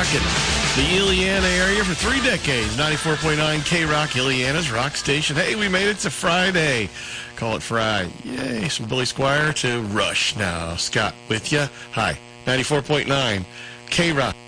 rocking the Illiana area for 3 decades. 94.9 K-Rock, Illiana's rock station. Hey, we made it to Friday. Call it Fry. Yay, some Billy Squier to Rush. Now, Scott with you. Hi, 94.9 K-Rock.